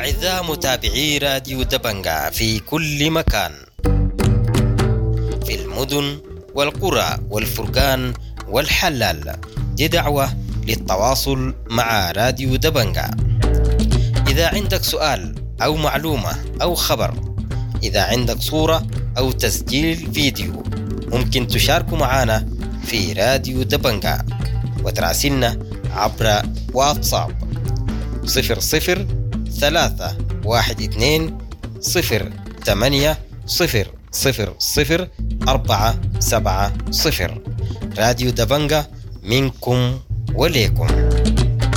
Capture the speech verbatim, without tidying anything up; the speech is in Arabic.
أعزائي متابعي راديو دبنجة في كل مكان، في المدن والقرى والفرقان والحلال، دي دعوة للتواصل مع راديو دبنجة. إذا عندك سؤال أو معلومة أو خبر، إذا عندك صورة أو تسجيل فيديو، ممكن تشاركوا معنا في راديو دبنجة وتراسلنا عبر واتساب صفر صفر ثلاثة واحد اثنين صفر ثمانية صفر صفر صفر أربعة سبعة صفر. راديو دبنجة منكم وليكم.